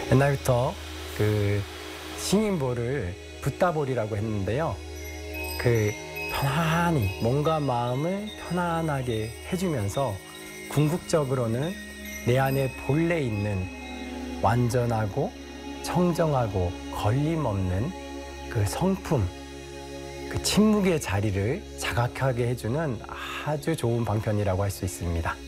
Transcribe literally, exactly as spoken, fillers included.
옛날부터 그 신인볼을 붓다볼이라고 했는데요. 그 편안히 몸과 마음을 편안하게 해주면서 궁극적으로는 내 안에 본래 있는 완전하고 청정하고 걸림없는 그 성품, 그 침묵의 자리를 자각하게 해주는 아주 좋은 방편이라고 할 수 있습니다.